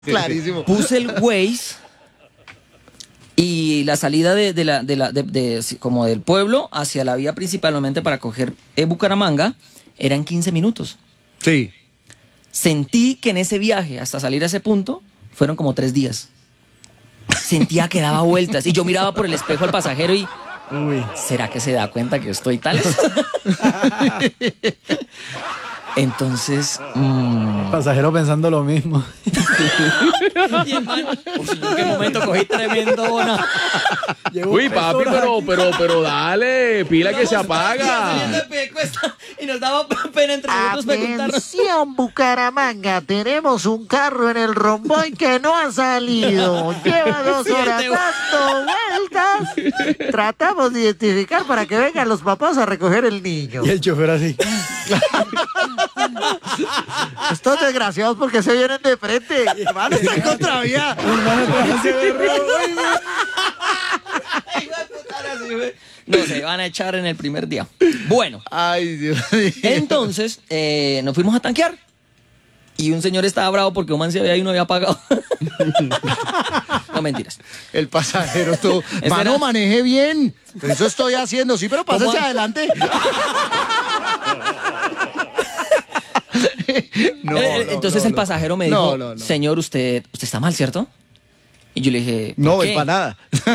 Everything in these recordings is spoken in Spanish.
Clarísimo. Puse el Waze y la salida como del pueblo hacia la vía principal, normalmente para coger Bucaramanga, eran 15 minutos. Sí. Sentí que en ese viaje, hasta salir a ese punto, fueron como 3 días. Sentía que daba vueltas y yo miraba por el espejo al pasajero y... Uy. ¿Será que se da cuenta que estoy tal? Entonces... Pasajero pensando lo mismo. Y hermano, ¿en qué momento cogí tremendo bona? Uy, papi, pero dale, pila que se apaga. Y nos daba pena entre nosotros preguntarnos. Atención, Bucaramanga, tenemos un carro en el romboy que no ha salido. Lleva 2 horas dando vueltas. Tratamos de identificar para que vengan los papás a recoger el niño. Y el chofer así. Estos desgraciados porque se vienen de frente. Hermano, está en contravía. No, se van a echar en el primer día. Bueno. Ay, Dios mío. Entonces, nos fuimos a tanquear. Y un señor estaba bravo porque un man se había ido y no había pagado. No, mentiras. El pasajero todo. Mano, maneje bien. Eso estoy haciendo. Sí, pero pásese adelante. Entonces el pasajero me dijo, señor, usted está mal, ¿cierto? Y yo le dije, no, es para nada.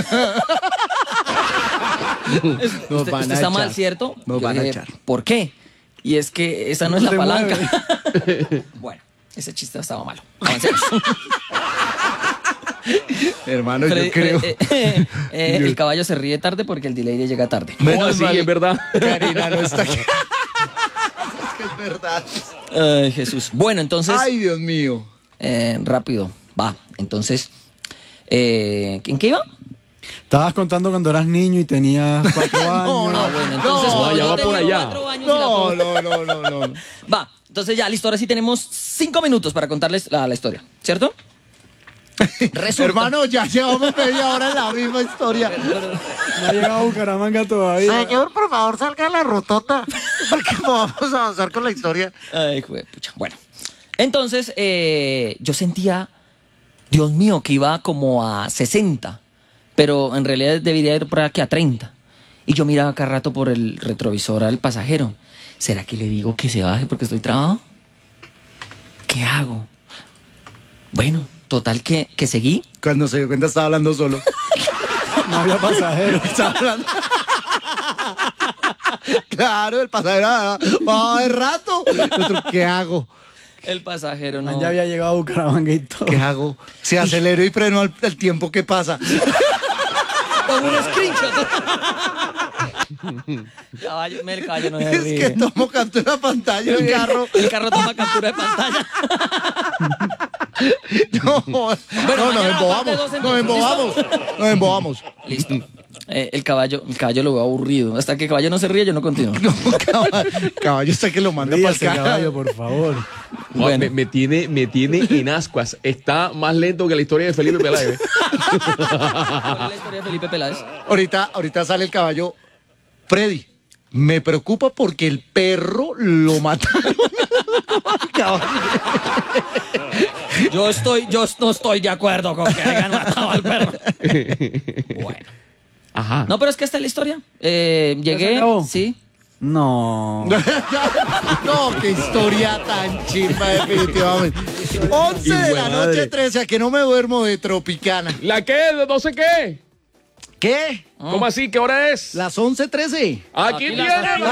Usted está mal, ¿cierto? Nos van a echar. ¿Por qué? Y es que esa no es la palanca. Bueno, ese chiste estaba malo. Avancemos. Hermano, yo creo. El caballo se ríe tarde porque el delay llega tarde. Menos sí, es verdad. Karina no está aquí. Es que es verdad. Ay, Jesús. Bueno, entonces. Ay, Dios mío. Rápido. Va. Entonces. ¿En qué iba? Estabas contando cuando eras niño y tenías 4 años. Bueno, entonces. Ya va por allá. No. Va. Entonces ya, listo. Ahora sí tenemos 5 minutos para contarles la historia. ¿Cierto? Resulta. Hermano, ya llevamos media hora en la misma historia. No ha llegado a Bucaramanga todavía. Señor, por favor, salga a la rotota. Porque vamos a avanzar con la historia. Ay, pucha. Bueno. Entonces, yo sentía, Dios mío, que iba como a 60. Pero en realidad debería ir por aquí a 30. Y yo miraba cada rato por el retrovisor al pasajero. ¿Será que le digo que se baje porque estoy trabado? ¿Qué hago? Bueno, total que seguí. Cuando se dio cuenta estaba hablando solo. No había pasajero. Estaba hablando. Claro, el pasajero va de rato. Nosotros, ¿qué hago? El pasajero no. Ya había llegado a Bucaramanga y todo. ¿Qué hago? Si acelero y freno al tiempo, ¿qué pasa? Con un screenshot. El caballo no se ríe. Es que tomo captura de pantalla del carro. El carro toma captura de pantalla. No, Bueno, nos embobamos. Listo. El caballo lo veo aburrido. Hasta que el caballo no se ríe, yo no continúo. No, caballo está que lo manda para el caballo, por favor. Bueno. Me tiene en ascuas. Está más lento que la historia de Felipe Peláez. ¿Cuál es la historia de Felipe Peláez? Ahorita sale el caballo. Freddy, me preocupa porque el perro lo mataron. Yo no estoy de acuerdo con que hayan matado al perro. Bueno. Ajá. No, pero es que esta es la historia. Llegué, sí. No. No, qué historia tan chimba, definitivamente. 11 de la noche, 13, a que no me duermo de Tropicana. ¿La qué? ¿No sé qué? ¿Qué? ¿Cómo así? ¿Qué hora es? Las 11:13. Aquí tiene.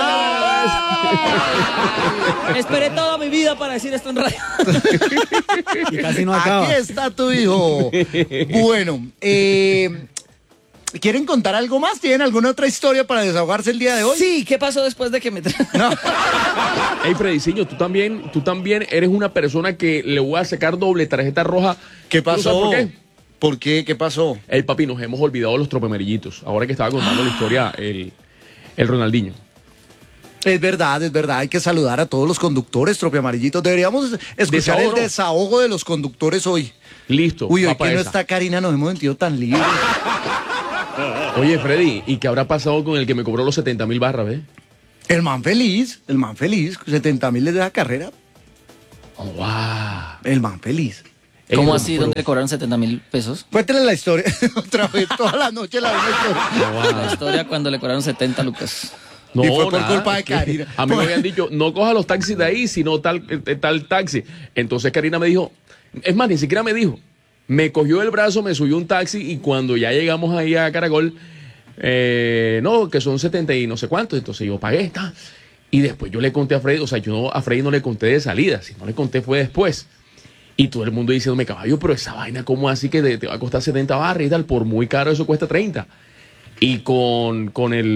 Esperé toda mi vida para decir esto en radio. Y casi no acaba. Aquí está tu hijo. Bueno, ¿quieren contar algo más? ¿Tienen alguna otra historia para desahogarse el día de hoy? Sí, ¿qué pasó después de que me Hey, Frediciño, tú también eres una persona que le voy a sacar doble tarjeta roja. ¿Qué pasó? ¿Tú sabes por qué? ¿Por qué? ¿Qué pasó? Hey, papi, nos hemos olvidado los tropeamarillitos. Ahora que estaba contando la historia, el Ronaldinho. Es verdad. Hay que saludar a todos los conductores, tropeamarillitos. Deberíamos escuchar el desahogo de los conductores hoy. Listo. Uy, hoy que no está Karina, nos hemos sentido tan libres. Oye, Freddy, ¿y qué habrá pasado con el que me cobró los 70.000 barras, ve? El man feliz. 70.000 de la carrera. Oh, wow. El man feliz. ¿Cómo Pero- así? pero- ¿Dónde le cobraron 70.000 pesos? Cuéntale la historia. Otra vez, toda la noche la misma historia. La historia cuando le cobraron 70 lucas. Y fue por nada, culpa de que Karina. A mí me habían dicho, no coja los taxis de ahí, sino tal taxi. Entonces Karina me dijo, es más, ni siquiera me dijo. Me cogió el brazo, me subió un taxi y cuando ya llegamos ahí a Caracol, no, que son 70 y no sé cuánto. Entonces yo pagué, está. Y después yo le conté a Freddy, o sea, yo a Freddy no le conté de salida, si no le conté fue después. Y todo el mundo diciéndome, caballo, pero esa vaina, ¿cómo así que te va a costar 70 barras y tal? Por muy caro eso cuesta 30. Y con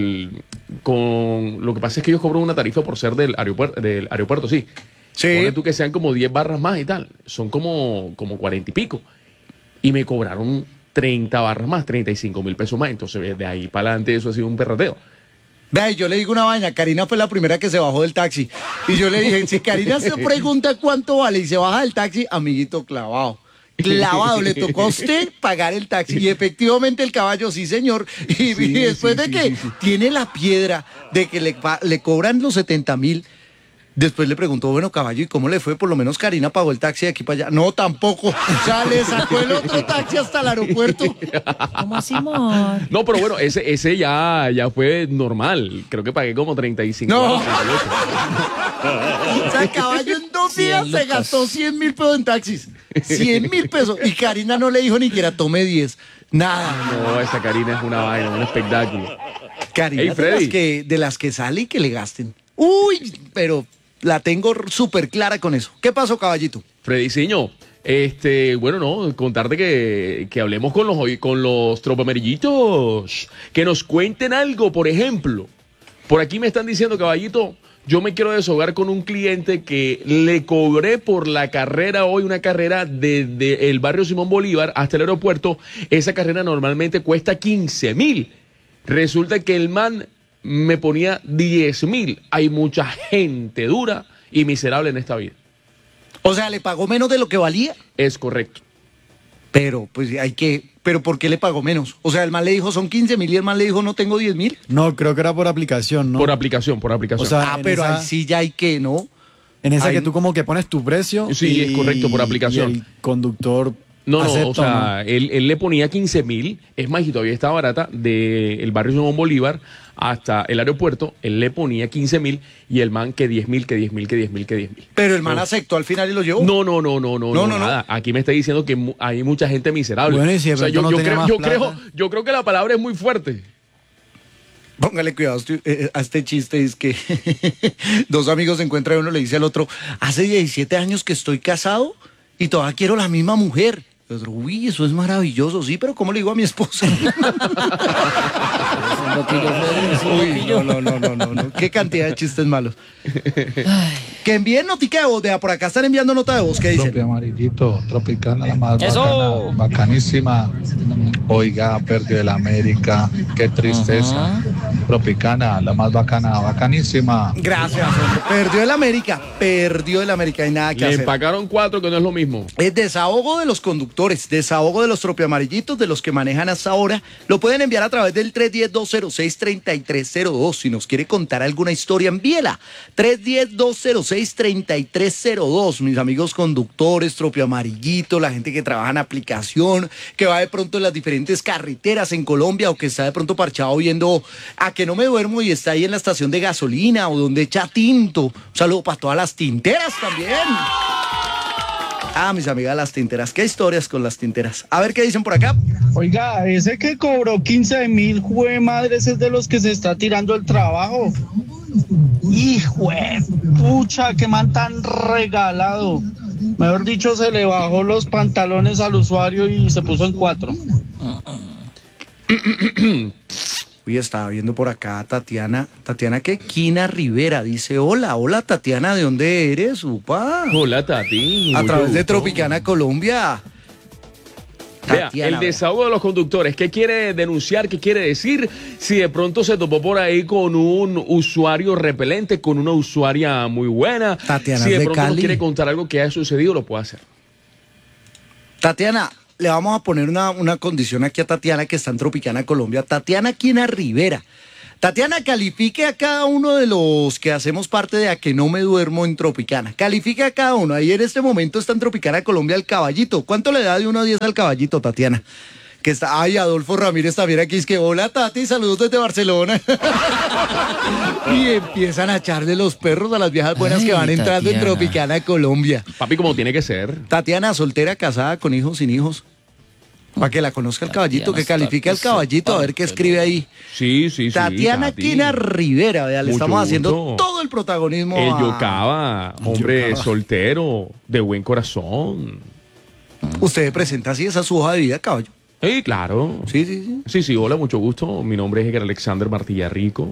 lo que pasa es que ellos cobran una tarifa por ser del aeropuerto, sí. Sí. Ponle tú que sean como 10 barras más y tal. Son como 40 y pico. Y me cobraron 30 barras más, 35.000 pesos más. Entonces, de ahí para adelante, eso ha sido un perrateo. Vea, yo le digo una vaina, Karina fue la primera que se bajó del taxi. Y yo le dije, si Karina se pregunta cuánto vale y se baja del taxi, amiguito, clavado. Clavado, le tocó a usted pagar el taxi. Y efectivamente el caballo, sí señor. Y después de que tiene la piedra de que le cobran los 70.000, después le preguntó, bueno, caballo, ¿y cómo le fue? Por lo menos Karina pagó el taxi de aquí para allá. No, tampoco. O sea, le sacó el otro taxi hasta el aeropuerto. ¿Cómo así, amor? No, pero bueno, ese ya fue normal. Creo que pagué como 35. No. 38. O sea, caballo en 2 días 100 se lucas. gastó 100.000 pesos en taxis. 100.000 pesos. Y Karina no le dijo ni siquiera tome 10. Nada. No, esa Karina es una vaina, un espectáculo. Karina Hey, Freddy. de las que sale y que le gasten. Uy, pero la tengo súper clara con eso. ¿Qué pasó, caballito? Frediciño, bueno, no, contarte que hablemos con los tropamerillitos, que nos cuenten algo, por ejemplo. Por aquí me están diciendo, caballito, yo me quiero desahogar con un cliente que le cobré por la carrera hoy, una carrera desde el barrio Simón Bolívar hasta el aeropuerto. Esa carrera normalmente cuesta 15.000. Resulta que el man me ponía 10.000. Hay mucha gente dura y miserable en esta vida. O sea, le pagó menos de lo que valía. Es correcto. Pero, pues pero ¿por qué le pagó menos? O sea, el man le dijo son 15.000 y el man le dijo no tengo 10.000. No, creo que era por aplicación, ¿no? Por aplicación. O sea, en Pero esa- ahí sí ya hay que, ¿no? En esa ahí- que tú como que pones tu precio. Sí, es correcto, por aplicación. Y el conductor No, acepta, o sea, él le ponía 15.000, es más, y todavía estaba barata, del barrio Simón Bolívar hasta el aeropuerto, él le ponía 15.000 y el man que 10.000, que 10.000, que 10.000, que 10.000. Pero el man aceptó al final y lo llevó. No, nada. Aquí me está diciendo que hay mucha gente miserable. Bueno, y si de pronto no tenía más plata. yo creo que la palabra es muy fuerte. Póngale cuidado a este chiste, es que dos amigos se encuentran y uno le dice al otro, hace 17 años que estoy casado y todavía quiero la misma mujer. Y el otro, uy, eso es maravilloso, sí, pero ¿cómo le digo a mi esposa? Uy, no. Qué cantidad de chistes malos. Que envíen notica de voz, vea, por acá están enviando nota de voz, ¿qué dicen? Propia amarillito, tropicana, la más Eso. bacana, bacanísima. Oiga, perdió el América, qué tristeza. Tropicana, la más bacana, bacanísima. Gracias, hombre. Perdió el América, hay nada que Le hacer. empacaron 4, que no es lo mismo. Es desahogo de los conductores, desahogo de los tropiamarillitos, de los que manejan hasta ahora. Lo pueden enviar a través del 310-206-3302. Si nos quiere contar alguna historia, envíela. 310-206-3302. Mis amigos conductores, tropiamarillitos, la gente que trabaja en aplicación, que va de pronto en las diferentes carreteras en Colombia o que está de pronto parchado viendo a que no me duermo y está ahí en la estación de gasolina o donde echa tinto. Un saludo para todas las tinteras también. Ah, mis amigas las tinteras. ¿Qué historias con las tinteras? A ver qué dicen por acá. Oiga, ese que cobró 15.000, jue madre, ese es de los que se está tirando el trabajo. Hijo de pucha, qué man tan regalado. Mejor dicho, se le bajó los pantalones al usuario y se puso en 4. Uy, estaba viendo por acá a Tatiana. ¿Tatiana qué? Quina Rivera. Dice, hola Tatiana, ¿de dónde eres, upa? Hola, Tati. A mucho través de gusto. Tropicana Colombia. Vea, Tatiana, el desahogo de los conductores. ¿Qué quiere denunciar? ¿Qué quiere decir? Si de pronto se topó por ahí con un usuario repelente, con una usuaria muy buena. Tatiana si de es de pronto nos Cali. quiere contar algo que haya sucedido, lo puede hacer. Tatiana, le vamos a poner una condición aquí a Tatiana que está en Tropicana Colombia. Tatiana Quina Rivera. Tatiana, califique a cada uno de los que hacemos parte de A Que No Me Duermo en Tropicana. Califique a cada uno. Ahí en este momento está en Tropicana Colombia el caballito. ¿Cuánto le da de 1 a 10 al caballito, Tatiana? Que está, ay, Adolfo Ramírez también aquí, es que hola Tati, saludos desde Barcelona. Y empiezan a echarle los perros a las viejas buenas que van entrando en Tatiana. Tropicana Colombia. Papi, como tiene que ser. Tatiana, soltera, casada, con hijos, sin hijos. Para que la conozca el caballito, que califique al caballito, a ver qué escribe ahí. Sí, sí, sí. Tatiana Tati. Quina Rivera, vea, le Mucho estamos haciendo gusto. todo el protagonismo. El a- Yocaba, hombre Yocaba. soltero, de buen corazón. Usted presenta así esa su hoja de vida, caballo. Sí, claro. Sí, sí, sí. Sí, sí, hola, mucho gusto. Mi nombre es Edgar Alexander Martilla Rico.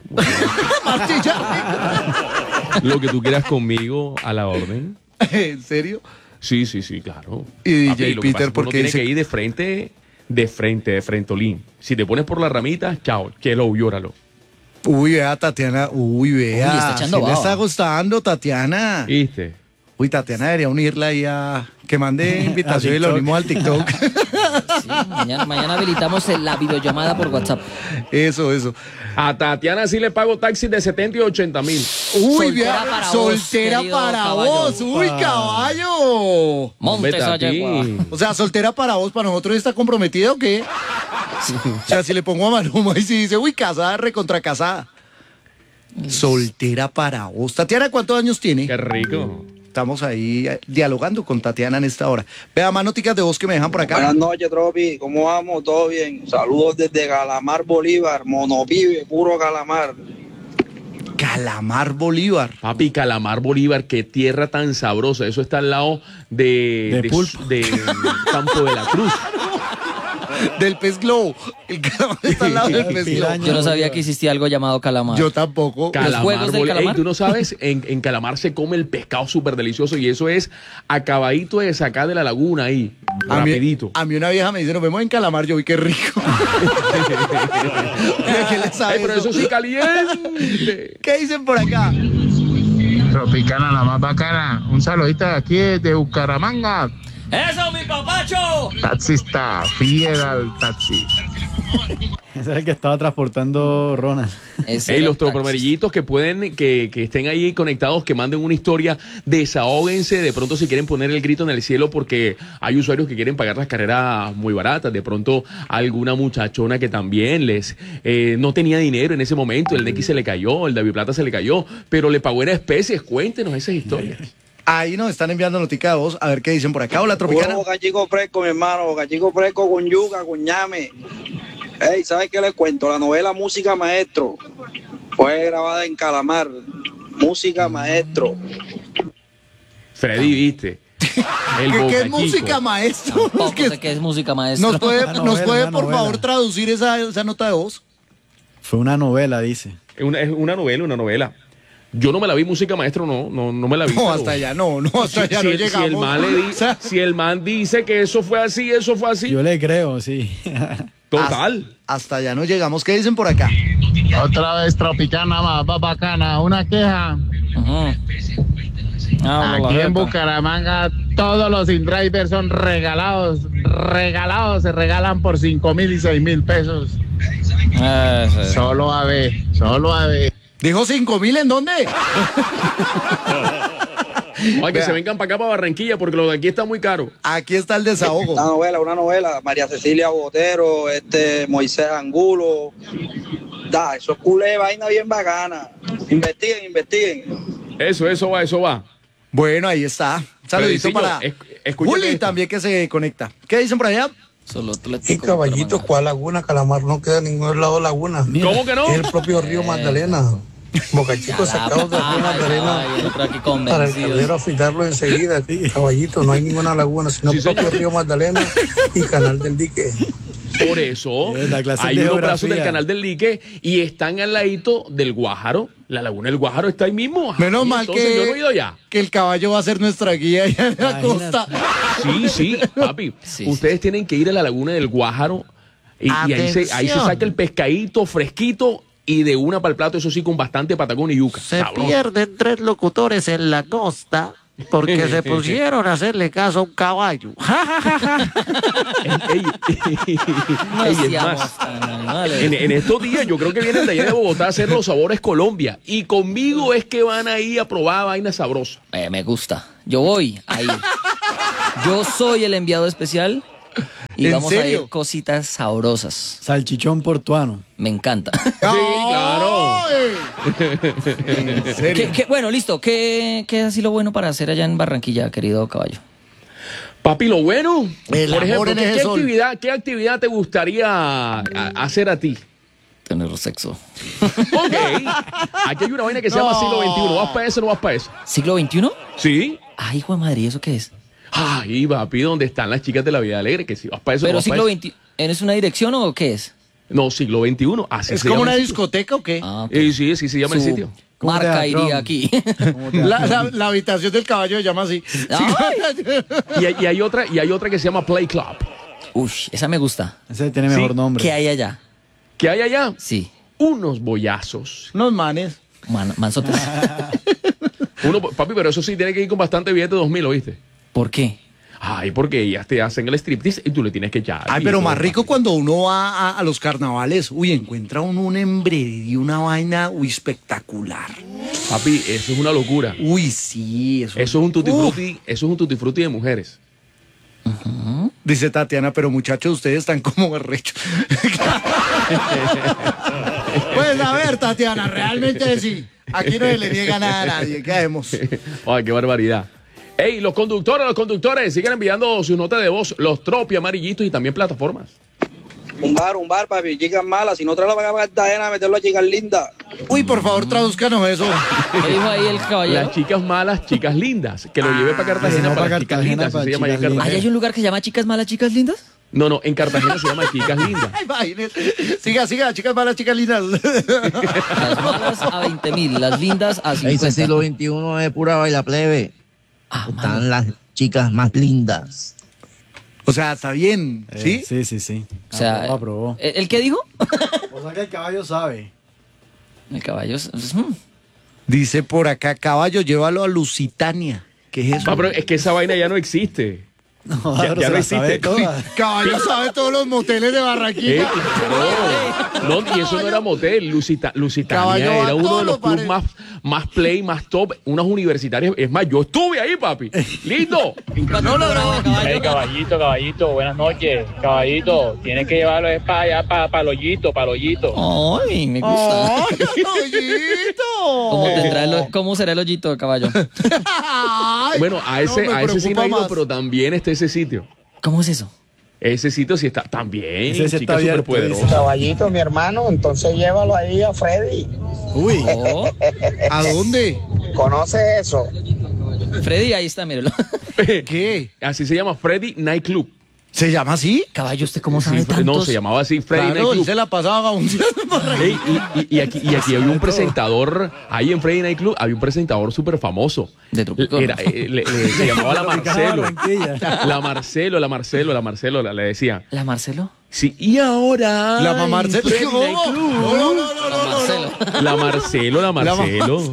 Martilla. Lo que tú quieras conmigo, a la orden. ¿En serio? Sí, sí, sí, claro. Y Papi, DJ lo que Peter, pasa es que ¿por uno qué tiene dice- que ir de frentolín. Si te pones por la ramita, chao, que lo llóralo. Uy, vea, Tatiana. Uy, vea. Uy, está echando sí le baba. está gustando, Tatiana. ¿Viste? Uy, Tatiana debería unirla ahí a... Que mande invitación y lo TikTok. unimos al TikTok. Sí, mañana habilitamos la videollamada por WhatsApp. Eso, eso. A Tatiana sí le pago taxis de 70 y 80 mil. Uy, Soltera vea, para vos, soltera querido para caballo. vos. Uy, caballo. Montes Hombre, Tati. allá. O sea, soltera para vos, para nosotros está comprometida o qué? O sea, si le pongo a Maluma y si dice, uy, casada, recontra casada. Soltera para vos. Tatiana, ¿cuántos años tiene? Qué rico. Estamos ahí dialogando con Tatiana en esta hora. Vea, más noticas de voz que me dejan por acá. Buenas noches, Tropi. ¿Cómo vamos? ¿Todo bien? Saludos desde Calamar, Bolívar. Monopibe, puro calamar. Calamar Bolívar. Papi, Calamar Bolívar, qué tierra tan sabrosa. Eso está al lado De Pulpo. de Campo de la Cruz. Del pez globo. El calamar está al lado del pez globo. Piraña. Yo no sabía que existía algo llamado calamar. Yo tampoco. Calamar juegos del Bolívar. calamar? Ey, tú no sabes, en Calamar se come el pescado súper delicioso y eso es acabadito de sacar de la laguna ahí, rapidito. A mí una vieja me dice, nos vemos en Calamar. Yo vi qué rico. Mira, ¿qué le sabe Ay, pero eso sí caliente. ¿Qué dicen por acá? Tropicana, la más bacana. Un saludito de aquí de Bucaramanga. ¡Eso, mi papacho! Taxista, fiel al taxi. Ese es el que estaba transportando Ronald. Ese Ey, era los el taxi. tropamerillitos que pueden, que estén ahí conectados, que manden una historia, desahóguense, de pronto si quieren poner el grito en el cielo porque hay usuarios que quieren pagar las carreras muy baratas, de pronto alguna muchachona que también no tenía dinero en ese momento, el Nequi se le cayó, el David Plata se le cayó, pero le pagó en especies, cuéntenos esas historias. Ahí nos están enviando notica de voz. A ver qué dicen por acá. Hola, Tropicana. Puro boca chico fresco, mi hermano. Boca chico fresco con yuca, con ñame. Ey, ¿sabes qué les cuento? La novela Música Maestro fue grabada en Calamar. Música Maestro. Freddy, viste. El ¿Qué es bocachico. música, maestro? Tampoco Es que sé qué es música maestra. ¿Nos puede, Una nos novela, puede una por novela. favor, traducir esa nota de voz? Fue una novela, dice. Es una novela. Yo no me la vi, Música Maestro, no me la vi. No, pero- hasta allá no, hasta allá no llegamos. O sea, si el man dice que eso fue así, Yo le creo, sí. total. Hasta allá no llegamos. ¿Qué dicen por acá? Otra vez Tropicana, más bacana. Una queja. Ujú. Ah, Aquí la en jeta. Bucaramanga todos los in-drivers son regalados, se regalan por 5.000 y 6.000 pesos. Ese. Solo a ver. ¿Dijo 5.000 en dónde? Ay, que Vea. se vengan para acá, para Barranquilla, porque lo de aquí está muy caro. Aquí está el desahogo. Una novela. María Cecilia Botero, Moisés Angulo. Eso es culé, vaina bien bacana. Investiguen. Eso va. Bueno, ahí está. Saludito Fredicillo, para escúchate Juli esto. también que se conecta. ¿Qué dicen por allá? Solo Y Atlético caballito, Bucaramanga. ¿cuál laguna? Calamar no queda en ningún lado laguna. ¿Cómo que no? Es el propio río Magdalena. Boca Chico sacado del río Ay, Magdalena ay, el otro aquí para el convencido. caldero a fritarlo enseguida. Caballito, no hay ninguna laguna, sino Sí, el propio señor. río Magdalena y Canal del Dique. Por eso La clase hay de unos geografía. brazos del canal del Lique y están al ladito del Guájaro. La laguna del Guájaro está ahí mismo. Menos Y mal entonces yo no he ido allá. que el caballo va a ser nuestra guía allá en la Imagínate. costa. Sí, papi. Sí, Ustedes tienen que ir a la laguna del Guájaro y ahí se Atención. saca el pescadito fresquito y de una para el plato, eso sí, con bastante patacón y yuca. Se Sabroso. pierden 3 locutores en la costa porque se pusieron a hacerle caso a un caballo. Ey, No ey, es seamos más, tan animales. en estos días yo creo que vienen de allá de Bogotá a hacer los sabores Colombia. Y conmigo es que van ahí a probar vainas sabrosas. Me gusta. Yo voy a ir. Yo soy el enviado especial y ¿En vamos a serio? ir cositas sabrosas. Salchichón portuano. Me encanta. Sí, claro. ¿En serio? Bueno, listo. ¿Qué es así lo bueno para hacer allá en Barranquilla, querido caballo? Papi, lo bueno, El por ejemplo, amor en ese sol. qué actividad te gustaría hacer a ti? Tener sexo. Ok, aquí hay una vaina que se llama siglo XXI. ¿Vas para eso o no vas para eso? ¿Siglo XXI? Sí. Ay, hijo de madre, ¿y eso qué es? Ay, papi, ¿dónde están las chicas de la vida alegre? Que si vas para eso, ¿Pero vas para siglo eso. XXI es una dirección o qué es? No, siglo XXI. Así ¿Es se como llama una el sitio. discoteca o qué? Ah, ok. Sí, sí se llama el Su sitio. ¿Cómo marca teatrón? iría aquí. La habitación del caballo se llama así. Y hay otra que se llama Play Club. Uy, esa me gusta. Ese tiene mejor nombre. ¿Qué hay allá? ¿Qué hay allá? Sí. Unos boyazos. Unos manes. Mansotes. Papi, pero eso sí tiene que ir con bastante billete de 2.000, ¿oíste? ¿Por qué? Ay, porque ellas te hacen el striptease y tú le tienes que echar. Ay, pero más rico cuando uno va a los carnavales. Uy, encuentra uno un embredio, una vaina, uy, espectacular. Papi, eso es una locura. Uy, sí. Eso es un tutti frutti, eso es un tutti frutti de mujeres. Dice Tatiana, pero muchachos, ustedes están como berrechos. Pues a ver, Tatiana, realmente sí. Aquí no se le niega nada a nadie. ¿Qué hacemos? Ay, qué barbaridad. Ey, los conductores, siguen enviando su nota de voz, los tropi amarillitos y también plataformas. Un bar, papi, chicas malas. Si no traes la paga Cartagena, meterlo a chicas lindas. Uy, por favor, tradúzcanos eso. ¿Qué dijo ahí el caballero? Las chicas malas, chicas lindas. Que lo lleve para Cartagena no, para para las chicas Cartagena, lindas. Así para se llama allá en chicas lindas. Cartagena. ¿Ahí hay un lugar que se llama Chicas Malas, Chicas Lindas? No, en Cartagena se llama chicas lindas. Ay, imagínate. Siga, chicas malas, chicas lindas. Las malas a 20.000, las lindas a 50. Ese siglo XXI es pura baila plebe. Ah, mano. Están las chicas más lindas. O sea, está bien, ¿sí? Sí. O sea, Aprobó. ¿el qué dijo? O sea que el caballo sabe. El caballo. Dice por acá, caballo, llévalo a Lusitania. ¿Qué es eso? Ah, pero es que esa vaina ya no existe. No, Ya- pero ya se no la sabe existe. toda. Caballo sabe todos los moteles de Barranquilla. No, y eso no era motel. Lusitania Caballo va era uno todo, de los clubes pare- más play, más top, unas universitarias. Es más, yo estuve ahí, papi. Lindo. No logró, Hey, caballito, buenas noches. Caballito, tienes que llevarlo es para allá, para el hoyito, Ay, me gusta. ¡Ay, ¿Cómo, ¿Cómo será el hoyito de caballo? Ay, Bueno, a ese sí no preocupa he ido, más. pero también está ese sitio. ¿Cómo es eso? Ese sitio sí está también. Ese sí chica está abierto, superpoderosa. Caballito, mi hermano, entonces llévalo ahí a Freddy. Uy. Oh, ¿A dónde? ¿Conoces eso? Freddy, ahí está, míralo. ¿Qué? Así se llama Freddy Night Club. ¿Se llama así? Caballo, ¿usted cómo sabe Sí, tantos? no, se llamaba así Freddy Claro, Night él Club. se la pasaba un día en Barranquilla. Ey, y aquí había un presentador, ahí en Freddy Night Club había un presentador súper famoso. De Tropicana. Se llamaba la Marcelo. Barranquilla. La Marcelo, le decía. ¿La Marcelo? Sí, y ahora. La mamá en Marcelo. Freddy ¿Cómo? Night Club. La Marcelo. La Marcelo.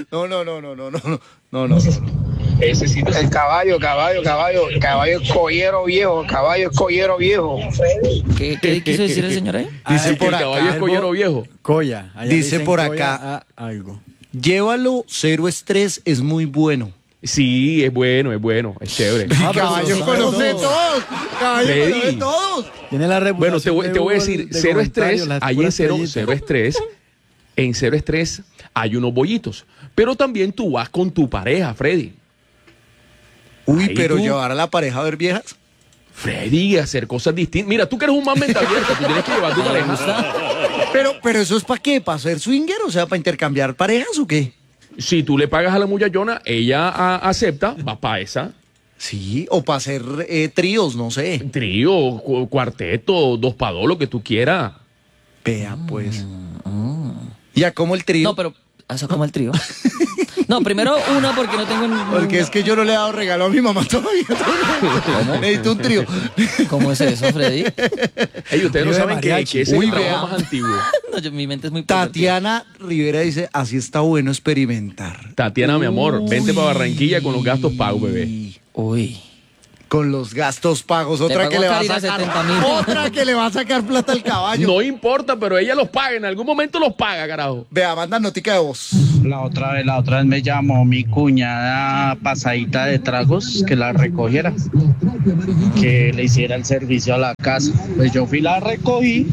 No. Ese sitio El caballo es collero viejo. ¿Qué quiso decir el señor ahí? Dice que por el caballo es acá, collero viejo. Coya. Allá Dice dicen por coya acá. a algo. llévalo, cero estrés, es muy bueno. Sí, es bueno, es chévere. Ah, pero Caballo se lo sabe conoce todo. todos. Caballo Freddy. conoce todos. Tiene la Bueno, te reputación voy a Google decir, de cero estrés, comentarios, las ahí en puras cero estrellitas. estrés, en cero estrés hay unos bollitos. Pero también tú vas con tu pareja, Freddy. Uy, Ahí pero tú- llevar a la pareja a ver viejas. Freddy, hacer cosas distintas. Mira, tú que eres un man mente abierta, tú tienes que llevar a tu pareja. Pero eso es para qué, para ser swinger, o sea, para intercambiar parejas o qué. Si tú le pagas a la muchachona, ella acepta, va para esa. Sí, o para hacer tríos, no sé. Trío, cuarteto, 2 para 2, lo que tú quieras. Vea, pues. Ya como el trío. No, pero eso como el trío. No, primero una porque no tengo... Porque es que yo no le he dado regalo a mi mamá todavía. Necesito un trío. ¿Cómo es eso, Freddy? Ey, ustedes no saben que ese es Uy, el vea. trabajo más antiguo. No, mi mente es muy... Tatiana Rivera dice, así está bueno experimentar. Tatiana, mi amor, vente para Barranquilla con los gastos pagos, bebé. Uy. Con los gastos pagos, otra pagó que le va a Karina sacar 70.000. otra que le va a sacar plata al caballo. No importa, pero ella los paga, en algún momento los paga, carajo. Vea, manda notica de voz. La otra vez me llamó mi cuñada pasadita de tragos que la recogiera, que le hiciera el servicio a la casa. Pues yo fui, la recogí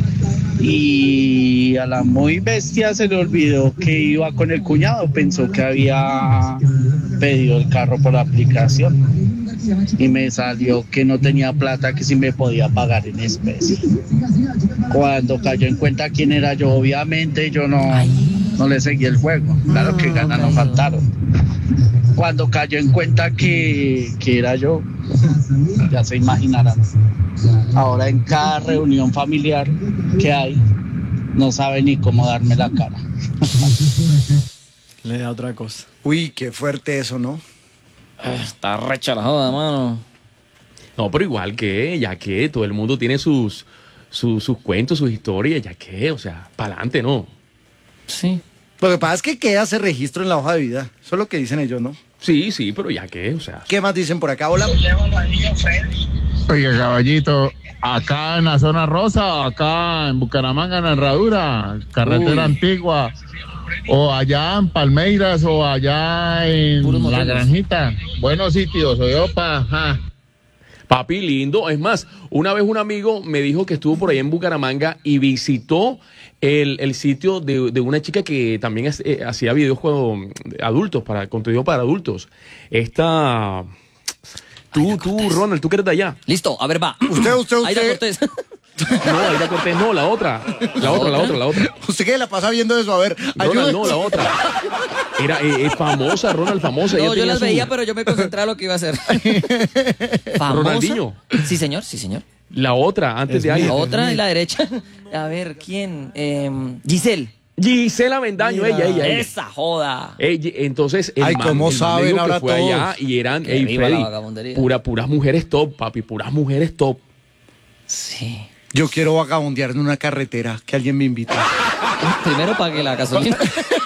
y a la muy bestia se le olvidó que iba con el cuñado. Pensó que había pedido el carro por la aplicación y me salió que no tenía plata, que sí me podía pagar en especie. Cuando cayó en cuenta quién era yo, obviamente yo no le seguí el juego. Claro que ganas no faltaron. Cuando cayó en cuenta que era yo, ya se imaginarán. Ahora en cada reunión familiar que hay, no sabe ni cómo darme la cara. Le da otra cosa. Uy, qué fuerte eso, ¿no? Está recha la joda, mano. No, pero igual que, ya que todo el mundo tiene sus cuentos, sus historias, ya que, o sea, para adelante, ¿no? Sí. Lo que pasa es que queda ese registro en la hoja de vida. Eso es lo que dicen ellos, ¿no? Sí, pero ya que, o sea. ¿Qué más dicen por acá? Hola. Oiga, caballito, acá en la zona rosa, acá en Bucaramanga, en la Herradura, carretera antigua, o allá en Palmeiras, o allá en La Granjita. Buenos sitios, opa. Papi, lindo. Es más, una vez un amigo me dijo que estuvo por ahí en Bucaramanga y visitó el sitio de una chica que también hacía videojuegos adultos, contenido para adultos. Tú, Ronald, tú que eres de allá. Listo, a ver, va. Usted. Aida Cortés. No, Aida Cortés, no, la otra. La otra. ¿Usted qué la pasa viendo eso? A ver, Ronald, ayúdeme. no, la otra. Era famosa, Ronald, famosa. No, Ella yo tenía las veía, pero yo me concentré a lo que iba a hacer. ¿Famosa? Ronaldinho. Sí, señor. La otra, antes de Aida. La otra de la derecha. A ver, ¿quién? Giselle. Gisela Bendaño, ella. Esa joda. Entonces, Ay, ¿cómo saben dijo que ahora fue todos? allá y eran, Que viva la Freddy, vagabundería. puras mujeres top, papi, puras mujeres top. Sí. Yo quiero vagabundear en una carretera, que alguien me invite. Primero pague la gasolina.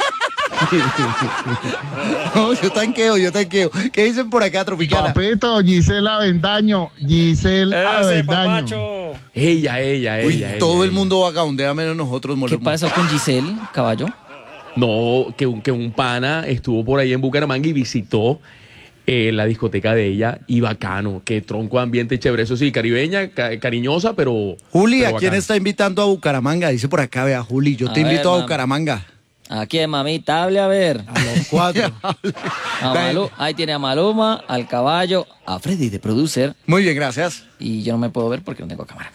No, yo tanqueo. ¿Qué dicen por acá, Tropicana? Papito, Gisela Avendaño. Ella. Uy, todo el mundo vagabundea menos nosotros, ¿Qué Molero. pasó con Giselle, caballo? No, que un pana estuvo por ahí en Bucaramanga y visitó la discoteca de ella y bacano, que tronco ambiente chévere, eso sí, caribeña, cariñosa, pero... Juli, pero ¿a quién bacano. está invitando a Bucaramanga? Dice por acá, vea, Juli, yo te A ver, invito a mami. Bucaramanga. ¿A quién, mamita? Hable a ver. A los 4. Ahí tiene a Maluma, al caballo, a Freddy de producer. Muy bien, gracias. Y yo no me puedo ver porque no tengo cámara.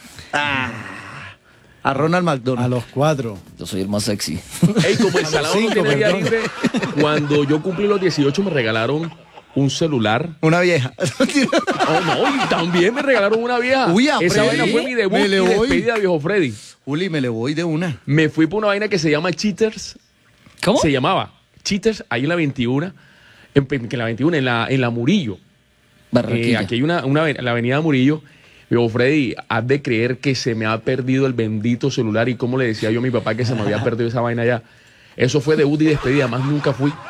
A Ronald A McDonald. los 4. Yo soy el más sexy. Ey, como el salado no cinco, tiene día perdón. libre, cuando yo cumplí los 18 me regalaron un celular. Una vieja. Oh, no, y también me regalaron una vieja. Uy, a Esa Freddy. vaina fue mi debut Me y le voy. despedida, viejo Freddy. Juli, me le voy de una. Me fui por una vaina que se llama Cheaters. ¿Cómo? Se llamaba Cheaters, ahí en la 21, en la Murillo. Barranquilla. Aquí hay la avenida Murillo. Viejo Freddy, has de creer que se me ha perdido el bendito celular y como le decía yo a mi papá que se me había perdido esa vaina allá. Eso fue debut y despedida, más nunca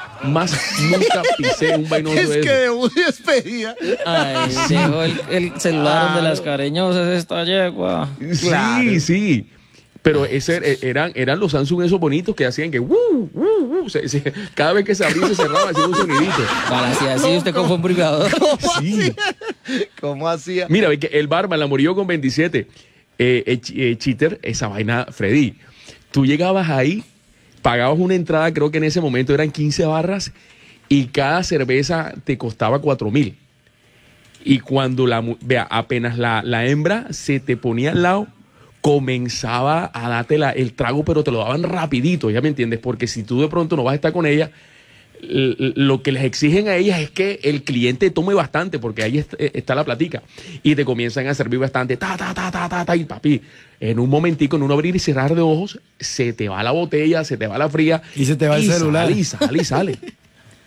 pisé un vainoso Es de que eso. debut y despedida. Ay, dejó el celular donde las cariñosas esta yegua. Sí, sí. Pero eran los Samsung esos bonitos que hacían que cada vez que se abría y se cerraba hacía un sonidito. Para si así usted como un privado. Sí. ¿Cómo hacía? Mira, ve que el barman la murió con 27. Cheater, esa vaina, Freddy. Tú llegabas ahí, pagabas una entrada, creo que en ese momento eran 15 barras, y cada cerveza te costaba 4.000. Y cuando apenas la hembra se te ponía al lado, comenzaba a darte el trago, pero te lo daban rapidito, ¿ya me entiendes? Porque si tú de pronto no vas a estar con ella, lo que les exigen a ellas es que el cliente tome bastante, porque ahí está la platica, y te comienzan a servir bastante, y papi, en un momentico, en un abrir y cerrar de ojos, se te va la botella, se te va la fría, Y se te va el celular. Sale.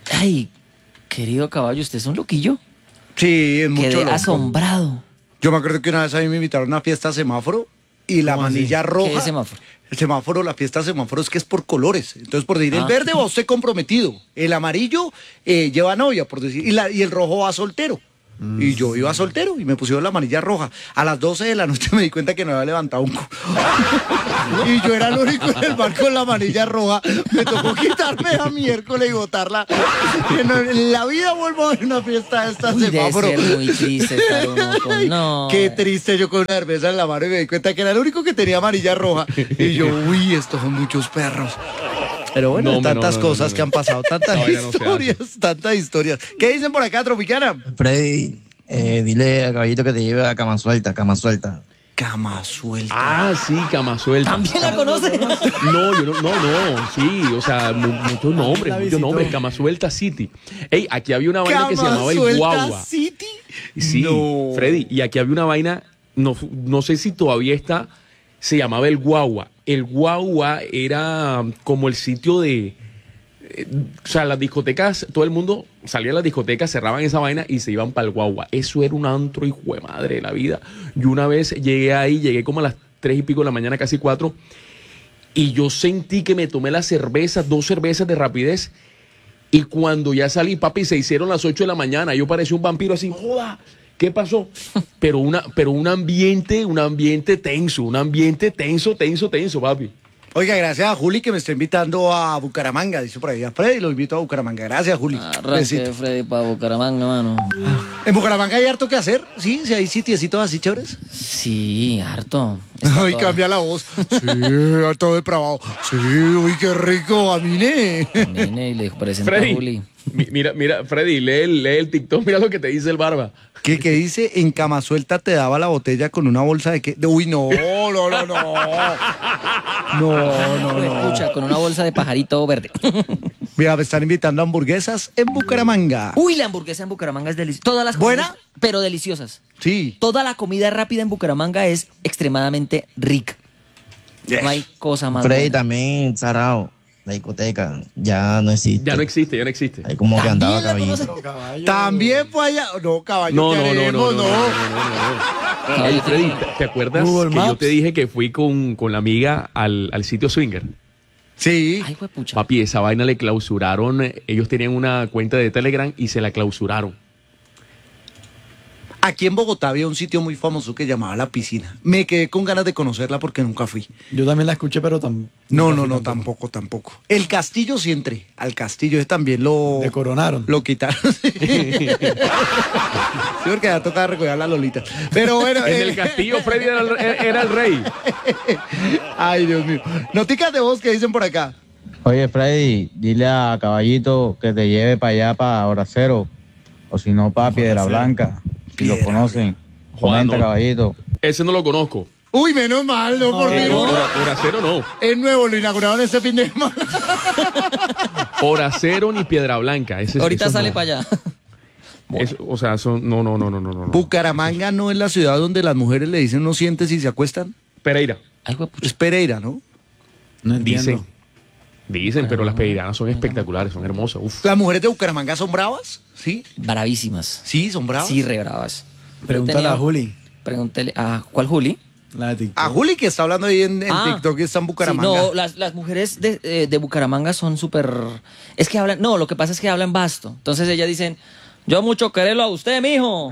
Ay, querido caballo, usted es un loquillo. Sí, es mucho Quedé loco. asombrado. Yo me acuerdo que una vez a mí me invitaron a una fiesta semáforo y la manilla roja. ¿Qué es semáforo? El semáforo, la fiesta semáforo es que es por colores. Entonces, por decir, el verde va usted comprometido, el amarillo lleva novia, por decir, y el rojo va soltero. Y yo iba soltero y me pusieron la manilla roja. A las 12 de la noche me di cuenta que no había levantado un y yo era el único en el bar con la manilla roja. Me tocó quitarme a miércoles y botarla. Que no, en la vida vuelvo a ver una fiesta de esta semáforo. Debe ser muy triste estar uno con... No. Qué triste, yo con una cerveza en la mano y me di cuenta que era el único que tenía amarilla roja. Y yo, uy, estos son muchos perros. Pero bueno, No, tantas cosas que han pasado, tantas vaina no se historias, tantas historias. ¿Qué dicen por acá, Tropicana? Freddy, dile a Caballito que te lleve a cama suelta, cama suelta. Cama suelta. Ah, sí, cama suelta. ¿También la conoce? No, yo no, sí, o sea, muchos nombres, Cama Suelta City. Ey, aquí había una vaina que se llamaba el Suelta Guagua. City. Sí, No. Freddy, y aquí había una vaina, no sé si todavía está, se llamaba el Guagua. El Guagua era como el sitio de... o sea, las discotecas, todo el mundo salía a las discotecas, cerraban esa vaina y se iban para el Guagua. Eso era un antro, hijo de madre de la vida. Yo una vez llegué como a las 3 y pico de la mañana, casi 4, y yo sentí que me tomé las cervezas, 2 cervezas de rapidez, y cuando ya salí, papi, se hicieron las 8 de la mañana. Yo parecía un vampiro así, joda, ¿qué pasó? Pero un ambiente tenso, papi. Oiga, gracias a Juli que me está invitando a Bucaramanga. Dice por ahí a Freddy, lo invito a Bucaramanga. Gracias, Juli. Arranque, Besito. Freddy, para Bucaramanga, mano. ¿En Bucaramanga hay harto que hacer? ¿Sí? ¿Sí hay sitiecitos así chéveres? Sí, harto. Ay, cambia la voz. Sí, harto depravado. Sí, uy, qué rico, amine. Nene, y le presenta a Freddy, Juli. mira, Freddy, lee el TikTok, mira lo que te dice el barba. ¿Qué dice? En cama suelta te daba la botella con una bolsa de qué. Uy, no. No. Escucha, con una bolsa de pajarito verde. Mira, me están invitando a hamburguesas en Bucaramanga. Uy, la hamburguesa en Bucaramanga es deliciosa. Todas las ¿Buena? comidas, pero deliciosas. Sí. Toda la comida rápida en Bucaramanga es extremadamente rica. Yes. No hay cosa más Freddy buena. también, Sarao, la discoteca, ya no existe. Ya no existe. Ahí como que andaba ¿También la Caballito. También fue allá. No, caballo. No. ¿qué haremos? Ey, Freddy, ¿te acuerdas Google que yo Maps. te dije que fui con la amiga al sitio Swinger? Sí. Ay, huepucha. Papi, esa vaina le clausuraron. Ellos tenían una cuenta de Telegram y se la clausuraron. Aquí en Bogotá había un sitio muy famoso que llamaba La Piscina. Me quedé con ganas de conocerla porque nunca fui. Yo también la escuché, pero No, tampoco. El castillo sí entré. Al castillo también lo... Te coronaron. Lo quitaron. Sí, porque ya tocaba recoger a la Lolita. Pero bueno... En el castillo Freddy era el rey. Ay, Dios mío. Noticas de voz que dicen por acá. Oye, Freddy, dile a Caballito que te lleve para allá, para Horacero, o si no, para Piedra Blanca, si lo conocen. Juan, Comenta, no. Caballito. Ese no lo conozco. Uy, menos mal, no, por mí no. Horacero no. Es nuevo, lo inauguraron este fin de semana. Horacero ni Piedra Blanca. Ahorita eso sale no. para allá. O sea, no. Bucaramanga no es la ciudad donde las mujeres le dicen no sientes y se acuestan. Pereira. Ay, huepucha. Es Pereira, ¿no? No entiendo. Dicen, pero las pereiranas son espectaculares, son hermosas. Uf. ¿Las mujeres de Bucaramanga son bravas? Sí. Bravísimas. Sí, son bravas. Sí, re bravas. Pregúntale a Juli. Pregúntele a... ¿Cuál Juli? La de TikTok. A Juli, que está hablando ahí en Ah, TikTok, que está en Sí, Bucaramanga. no, las mujeres de Bucaramanga son súper... Es que hablan... No, lo que pasa es que hablan vasto. Entonces ellas dicen... Yo mucho quererlo a usted, mijo.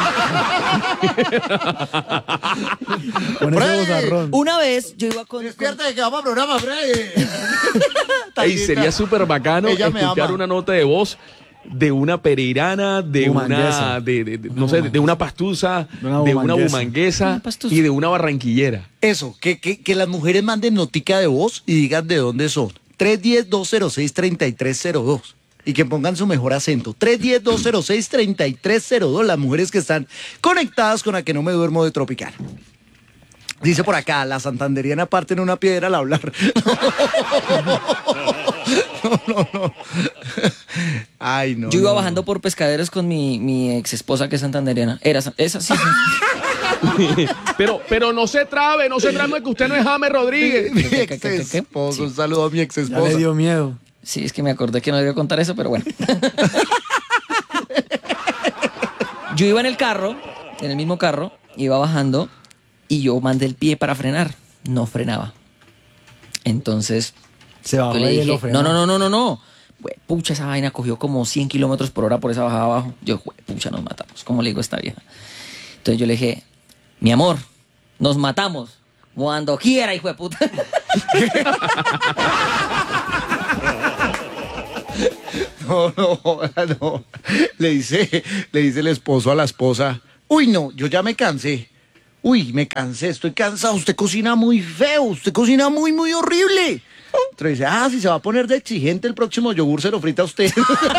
Con ese bozarrón. Una vez yo iba con... Despierta que vamos a programa, Freddy. Ey, sería súper bacano Ella me escuchar ama. una nota de voz de una pereirana, de Bumanguesa. una, no sé, de una pastusa, De una de una bumanguesa. bumanguesa Una pastusa. y de una barranquillera. Eso, que las mujeres manden notica de voz y digan de dónde son. 310-206-3302. Y que pongan su mejor acento. 310-206-3302. Las mujeres que están conectadas con la que no me duermo de Tropical. Dice por acá, la santanderiana parte en una piedra al hablar. No. Ay, no. Yo iba no, bajando por pescaderos con mi ex esposa que es santanderiana. Esa sí. Pero no se trabe que usted no es James Rodríguez. Mi ¿Qué? ex esposo, un saludo a mi ex Ya le esposa. dio miedo. Sí, es que me acordé que no debía contar eso, pero bueno. Yo iba en el carro, en el mismo carro, iba bajando y yo mandé el pie para frenar. No frenaba. Entonces, Se bajó yo le y dije, lo frenó. no. Pucha, esa vaina cogió como 100 kilómetros por hora por esa bajada abajo. Yo, pucha, nos matamos. ¿Cómo le digo a esta vieja? Entonces yo le dije, mi amor, nos matamos. Cuando quiera, hijo de puta. No. Le dice el esposo a la esposa, uy, no, yo ya me cansé. Uy, me cansé, estoy cansado. Usted cocina muy feo, usted cocina muy, muy horrible. Entonces dice, si se va a poner de exigente el próximo yogur, se lo frita a usted.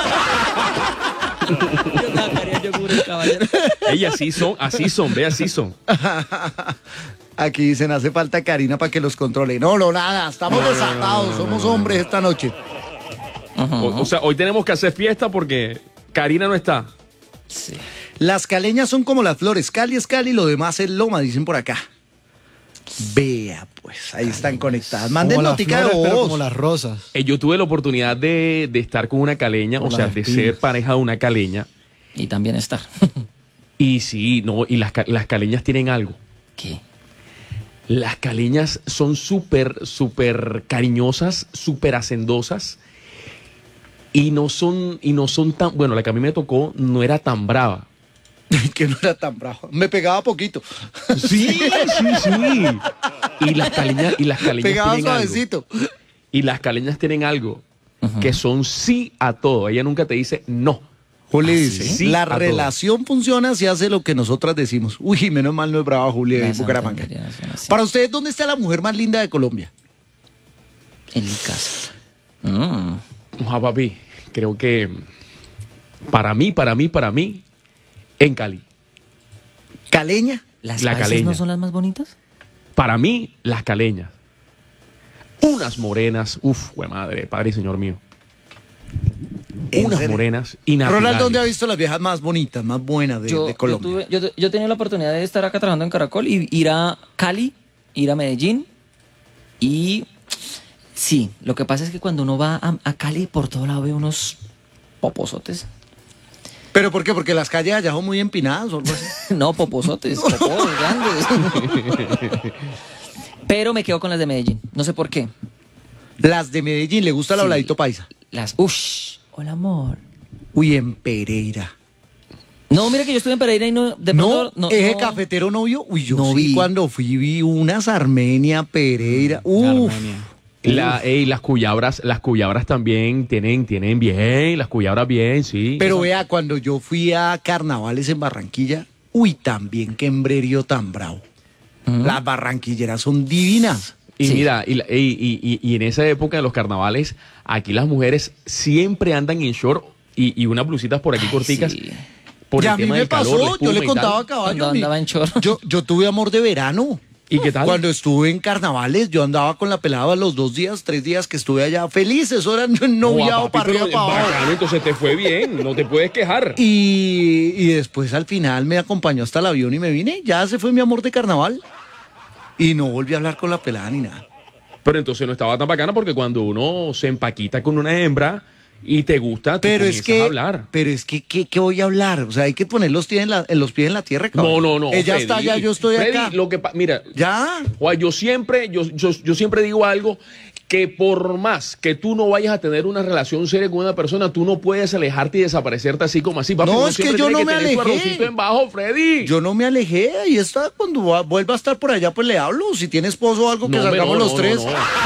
Yo sacaría yogur, el caballero. Ey, así son, ve, así son. Aquí dicen, hace falta Karina para que los controle. No, nada, estamos desatados, somos hombres esta noche. O sea, hoy tenemos que hacer fiesta porque Karina no está. Sí. Las caleñas son como las flores, Cali es Cali, lo demás es loma, dicen por acá. Vea, pues, ahí están conectadas. Manden Como las notica de flores, pero voz. como las rosas. Yo tuve la oportunidad de estar con una caleña, Por o sea, las de espinas. ser pareja de una caleña. Y también estar. Y sí, no, y las caleñas tienen algo. ¿Qué? Las caleñas son súper cariñosas, súper hacendosas. Y no son tan, bueno, la que a mí me tocó no era tan brava. Que no era tan bravo. Me pegaba poquito. Sí. Y las caleñas Pegaba tienen algo. suavecito. Y las caleñas tienen algo que son sí a todo. Ella nunca te dice no. Juli dice, sí, la a todo. relación funciona si hace lo que nosotras decimos. Uy, menos mal no es brava Juli de Las Bucaramanga. santerías son así. Para ustedes, ¿dónde está la mujer más linda de Colombia? En mi casa. Papi, creo que para mí, en Cali. ¿Caleña? ¿Las La paisas caleña. no son las más bonitas? Para mí, las caleñas. Unas morenas, güey madre, padre y señor mío. ¿En Unas serio? morenas y naturales. Ronald, ¿dónde ha visto las viejas más bonitas, más buenas de Colombia? Yo he tenido la oportunidad de estar acá trabajando en Caracol y ir a Cali, ir a Medellín y sí, lo que pasa es que cuando uno va a Cali por todo lado ve unos poposotes. ¿Pero por qué? ¿Porque las calles allá son muy empinadas o algo así? No, poposotes, popos grandes. Pero me quedo con las de Medellín, no sé por qué. Las de Medellín, ¿le gusta el Sí. habladito paisa? Hola amor. Uy, en Pereira. No, mira que yo estuve en Pereira y no, de No, pronto, ese cafetero no vio. Uy, yo No sí, vi. cuando vi unas Armenia, Pereira. Uf. Las cuyabras también tienen bien, las cuyabras bien, sí. Pero vea, cuando yo fui a carnavales en Barranquilla, uy, también qué embrerio tan bravo. Las barranquilleras son divinas. Y Sí. mira, y en esa época de los carnavales, aquí las mujeres siempre andan en short y unas blusitas por aquí corticas. sí. Por Y el a mí tema me del calor, pasó, la yo espuma le y tal. contaba a caballo. Cuando andaba en chorro. Yo tuve amor de verano. ¿Y qué tal? Cuando estuve en carnavales, yo andaba con la pelada los 2 días, 3 días que estuve allá feliz. Eso era noviado para arriba, para abajo. Bacano, entonces te fue bien, no te puedes quejar. Y después al final me acompañó hasta el avión y me vine. Ya se fue mi amor de carnaval. Y no volví a hablar con la pelada ni nada. Pero entonces no estaba tan bacana porque cuando uno se empaquita con una hembra y te gusta, tú Pero es comienzas que, a hablar. ¿qué voy a hablar? O sea, hay que poner los pies en la tierra, cabrón. No. Ella Freddy. está allá, yo estoy Freddy, acá. Mira, Ya. Juan, yo siempre digo algo que por más que tú no vayas a tener una relación seria con una persona, tú no puedes alejarte y desaparecerte así como así. Papi, No, uno es que siempre yo tiene no me tener su alejé. arrocito en bajo, Freddy. Yo no me alejé. Ahí está. Cuando vuelva a estar por allá, pues le hablo. Si tiene esposo o algo, que salgamos los tres.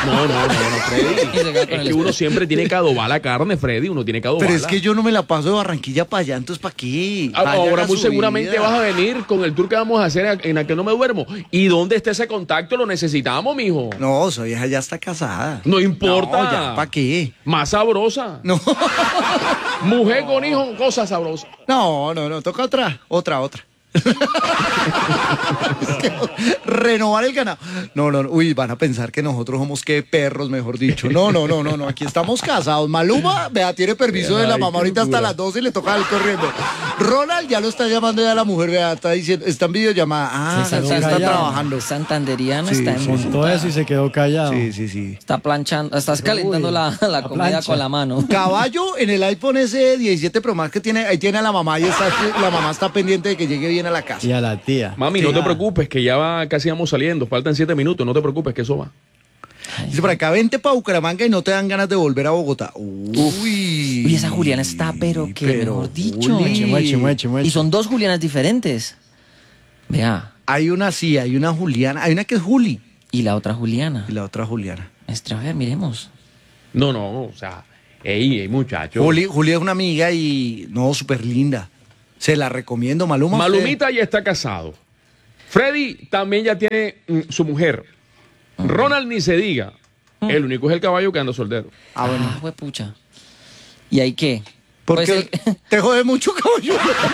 No, Freddy. Es que uno siempre tiene que adobar la carne, Freddy. Uno tiene que adobarla. Pero es que yo no me la paso de Barranquilla para allá, entonces ¿para qué? Vaya, Ahora haga muy su seguramente vida. vas a venir con el tour que vamos a hacer en el que no me duermo. ¿Y dónde está ese contacto? Lo necesitamos, mijo. No, su vieja ya está casada. No importa. No, ya, ¿para qué? Más sabrosa. No. Mujer con hijo, cosa sabrosa. No, toca otra. Es que renovar el ganado. No, uy, van a pensar que nosotros somos que perros, mejor dicho. No, aquí estamos casados. Maluma, vea, tiene permiso de la mamá ahorita hasta las 12 y le toca ir corriendo. Ronald ya lo está llamando ya la mujer, vea, está diciendo, está en videollamada. Ah, Sí, sí, está trabajando. Santanderiano Sí, está en sí, Montó eso y se quedó callado. Sí. Está planchando, estás calentando la comida plancha. con la mano. Caballo en el iPhone ese 17 Pro Max que tiene, ahí tiene a la mamá y la mamá está pendiente de que llegue bien a la casa. Y a la tía. Mami, no te preocupes, que ya casi vamos saliendo. Faltan 7 minutos, no te preocupes, que eso va. Dice por acá, vente para Bucaramanga y no te dan ganas de volver a Bogotá. Uy, esa Juliana está, pero mejor dicho. Mueche. Y son 2 Julianas diferentes. Vea. Hay una Juliana, hay una que es Juli. Y la otra Juliana. A ver, miremos. No, o sea, ey, muchacho. Juli es una amiga y, no, súper linda. Se la recomiendo, Maluma. Malumita ya está casado. Freddy también ya tiene su mujer. Ronald ni se diga. El único es el caballo que anda soltero. Bueno. Pucha. ¿Y ahí qué? Porque te jode mucho, caballo.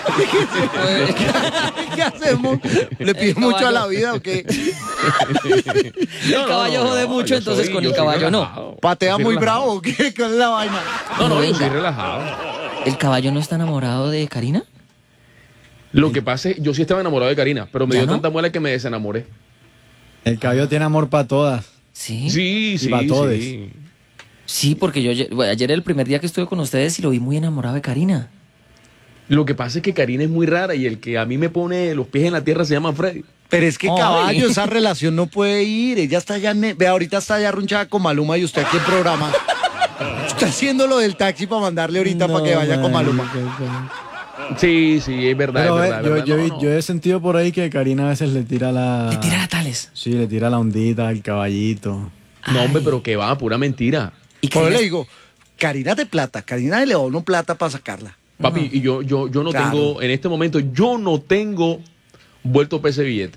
¿Qué hacemos? ¿Le pides mucho a la vida o qué? El caballo jode mucho, entonces con el caballo no. ¿Patea muy bravo o qué? ¿Cuál es la vaina? No, yo soy relajado. ¿El caballo no está enamorado de Karina? Lo que pasa es, yo sí estaba enamorado de Karina, pero me dio no? tanta muela que me desenamoré. El caballo tiene amor para todas. Sí. Sí, para todos. Sí, porque yo ayer era el primer día que estuve con ustedes y lo vi muy enamorado de Karina. Lo que pasa es que Karina es muy rara y el que a mí me pone los pies en la tierra se llama Freddy. Pero es que, caballo, esa relación no puede ir. Ella está ya, vea, ahorita está ya runchada con Maluma y usted aquí en programa. Está haciendo lo del taxi para mandarle ahorita para que vaya con Maluma. Sí, es verdad, Pero, es verdad. yo he sentido por ahí que Karina a veces le tira la... ¿Le tira a Tales? Sí, le tira la ondita al caballito. No, hombre, pero que va, pura mentira. ¿Y Por eso le digo, Karina de plata, Karina le dono plata para sacarla. Papi, y yo no Claro. tengo, en este momento, yo no tengo vuelto para ese billete.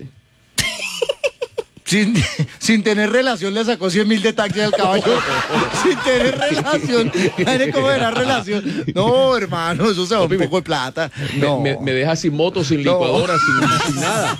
Sin tener relación le sacó 100.000 de taxi al caballo. Sin tener relación. ¿Sabe cómo era relación? No, hermano, eso se va un poco de plata. No. Me deja sin moto, sin licuadora, sin nada.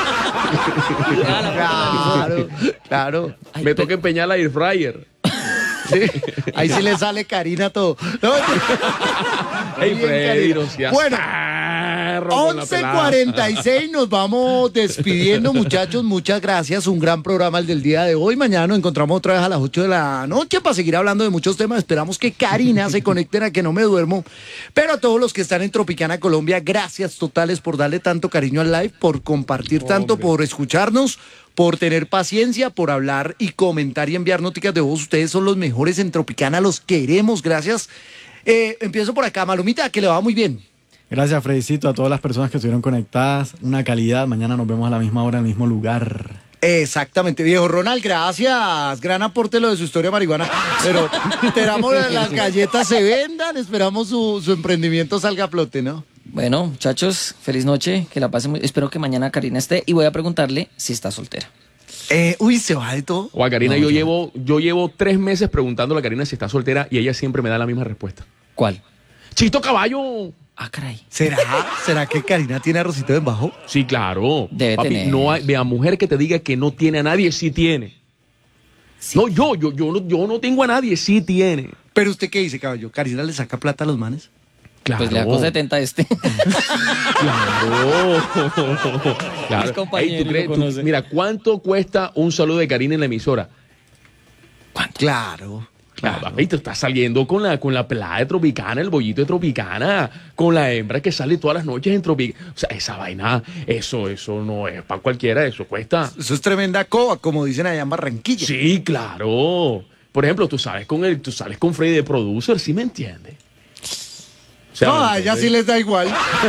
Claro. Me toca empeñar la air fryer. Sí. Ahí sí le sale Karina todo. No, Ey, bien, Freddy, Karina. no seas Bueno, perro con la pelada. 11:46, nos vamos despidiendo, muchachos. Muchas gracias. Un gran programa el del día de hoy. Mañana nos encontramos otra vez a las 8 de la noche para seguir hablando de muchos temas. Esperamos que Karina se conecten a Que No Me Duermo. Pero a todos los que están en Tropicana, Colombia, gracias totales por darle tanto cariño al live, por compartir tanto, por escucharnos, por tener paciencia, por hablar y comentar y enviar noticias de voz. Ustedes son los mejores en Tropicana, los queremos. Gracias. Empiezo por acá, Malumita, que le va muy bien. Gracias, Fredicito, a todas las personas que estuvieron conectadas. Una calidad. Mañana nos vemos a la misma hora, en el mismo lugar. Exactamente, viejo Ronald, gracias. Gran aporte lo de su historia marihuana. Pero esperamos que las galletas se vendan, esperamos su emprendimiento salga a flote, ¿no? Bueno, muchachos, feliz noche, que la pasen muy... Espero que mañana Karina esté y voy a preguntarle si está soltera. Uy, se va de todo. O a Karina, No, yo llevo 3 meses preguntándole a Karina si está soltera y ella siempre me da la misma respuesta. ¿Cuál? ¡Chito caballo! Ah, caray. ¿Será que Karina tiene arrocito de bajo? Sí, claro. Debe Papi, tener. no hay, vea, mujer que te diga que no tiene a nadie, sí tiene. Sí. No, yo no tengo a nadie, sí tiene. Pero usted qué dice, caballo, ¿Karina le saca plata a los manes? Claro. Pues le sacó 70 a este. Claro. Mis compañeros Ey, ¿tú crees? lo conocen. Mira, ¿cuánto cuesta un saludo de Karina en la emisora? Claro. Papi, tú estás saliendo con la pelada de Tropicana, el bollito de Tropicana, con la hembra que sale todas las noches en Tropicana. O sea, esa vaina, eso no es para cualquiera, eso cuesta. Eso es tremenda coba, como dicen allá en Barranquilla. Sí, claro. Por ejemplo, tú sales con Freddy de producer, ¿sí me entiendes? O sea, No, a ella sí les da igual.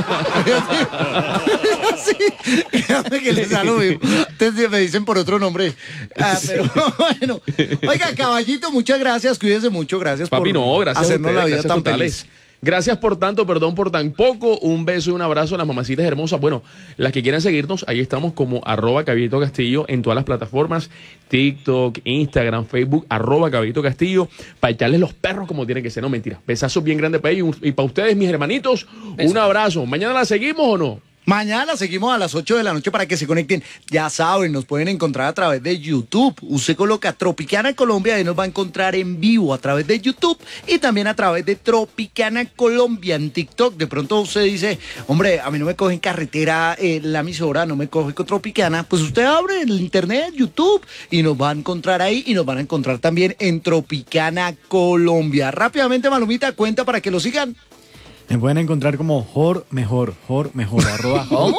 Sí, créame que les da lo mismo. Entonces me dicen por otro nombre. Pero bueno. Oiga, caballito, muchas gracias. Cuídense mucho. Gracias Papi, por no, gracias hacernos a ustedes, la vida gracias tan totales. feliz. Gracias por tanto, perdón por tan poco. Un beso y un abrazo a las mamacitas hermosas. Bueno, las que quieran seguirnos, ahí estamos como @Caballito Castillo en todas las plataformas. TikTok, Instagram, Facebook, @Caballito Castillo. Para echarles los perros como tienen que ser. No, mentira. Besazos bien grandes para ellos y para ustedes, mis hermanitos. Un abrazo. ¿Mañana la seguimos o no? Mañana seguimos a las 8 de la noche para que se conecten. Ya saben, nos pueden encontrar a través de YouTube. Usted coloca Tropicana Colombia y nos va a encontrar en vivo a través de YouTube y también a través de Tropicana Colombia en TikTok. De pronto usted dice, hombre, a mí no me coge en carretera la emisora, no me coge con Tropicana. Pues usted abre el internet, YouTube, y nos va a encontrar ahí y nos van a encontrar también en Tropicana Colombia. Rápidamente, Malumita, cuenta para que lo sigan. Me pueden encontrar como mejor, arroba ¿Cómo?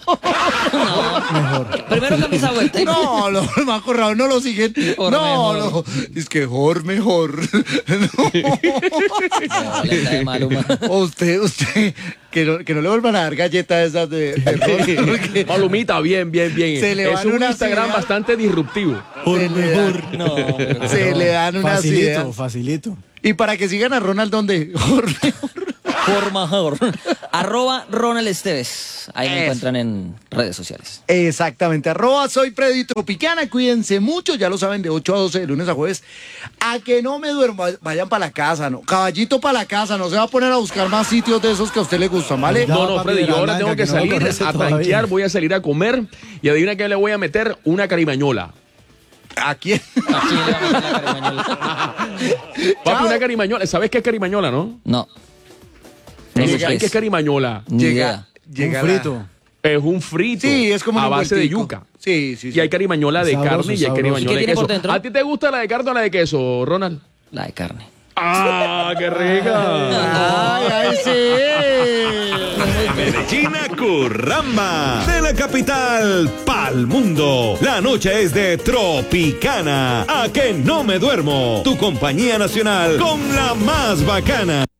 mejor. Primero cambia esa vuelta. No, los más corrados no lo siguen. No, es que mejor. No, le está de Maluma. Usted, que no le vuelvan a dar galletas esas de rol, porque Malumita, bien. Se le es van un unas Instagram ideas. bastante disruptivo. se le dan unas ideas. Facilito. Y para que sigan a Ronald, ¿dónde? Por mejor. @ Ronald Esteves. Ahí me encuentran en redes sociales. Exactamente, @ soy Freddy Tropicana, cuídense mucho, ya lo saben, de 8 a 12, de lunes a jueves. A que no me duermo, vayan para la casa, ¿no? Caballito para la casa, no se va a poner a buscar más sitios de esos que a usted le gustan, ¿vale? No, Freddy, yo ahora tengo que salir a tanquear, voy a salir a comer y adivina que le voy a meter una carimañola. ¿A quién? ¿A quién le va a meter la carimañola? Papi, una carimañola, ¿sabes qué es carimañola, no? No. ¿Sabes qué es carimañola? Ni idea. Llega un frito. Es un frito. Sí, es como a un base de envueltico. yuca. Sí. Y hay carimañola de Sabroso, carne y hay sabroso. carimañola ¿Y qué de tiene por queso. dentro? ¿A ti te gusta la de carne o la de queso, Ronald? La de carne. ¡Ah, qué rica! ¡Ay, sí! Medellín a Curramba, de la capital pa'l mundo. La noche es de Tropicana. A que no me duermo. Tu compañía nacional con la más bacana.